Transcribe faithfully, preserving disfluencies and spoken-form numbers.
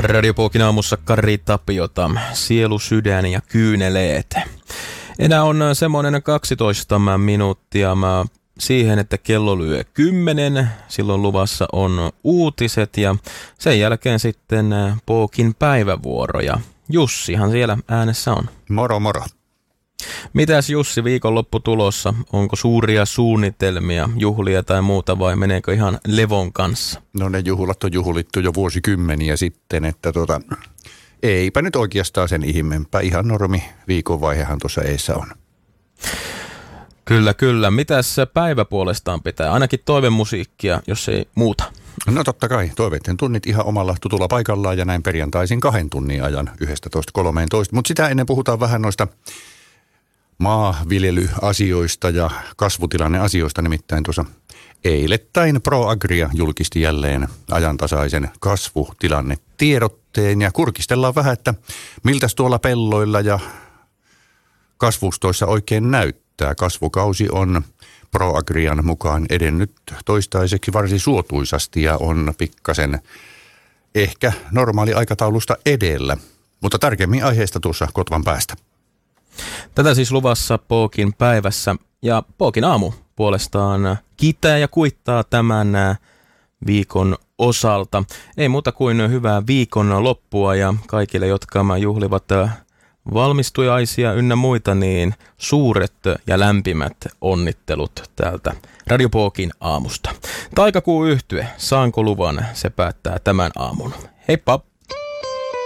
Radio Pookin aamussa Kari Tapiota, sielu, sydän ja kyyneleet. Enää on semmoinen kaksitoista minuuttia siihen, että kello lyö kymmenen. Silloin luvassa on uutiset ja sen jälkeen sitten Pookin päivävuoro. Ja Jussihan siellä äänessä on. Moro moro. Mitäs Jussi, viikonloppu tulossa? Onko suuria suunnitelmia, juhlia tai muuta vai meneekö ihan levon kanssa? No ne juhlat on juhlittu jo vuosikymmeniä sitten, että tota, eipä nyt oikeastaan sen ihmeempää. Ihan normi viikonvaihehan tuossa eessä on. Kyllä, kyllä. Mitäs päivä puolestaan pitää? Ainakin toivemusiikkia, jos ei muuta. No totta kai, toiveiden tunnit ihan omalla tutulla paikallaan ja näin perjantaisin kahden tunnin ajan yksitoista kolmetoista. Mutta sitä ennen puhutaan vähän noista maanviljelyasioista ja kasvutilanneasioista, nimittäin tuossa eilettäin ProAgria julkisti jälleen ajantasaisen kasvutilannetiedotteen ja kurkistellaan vähän, että miltäs tuolla pelloilla ja kasvustoissa oikein näyttää. Kasvukausi on ProAgrian mukaan edennyt toistaiseksi varsin suotuisasti ja on pikkasen ehkä normaali aikataulusta edellä, mutta tarkemmin aiheesta tuossa kotvan päästä. Tätä siis luvassa Pookin päivässä ja Pookin aamu puolestaan kiittää ja kuittaa tämän viikon osalta. Ei muuta kuin hyvää viikon loppua ja kaikille, jotka juhlivat valmistujaisia ynnä muita, niin suuret ja lämpimät onnittelut täältä Radio Pookin aamusta. Taikakuu yhtye, saanko luvan, se päättää tämän aamun. Heippa!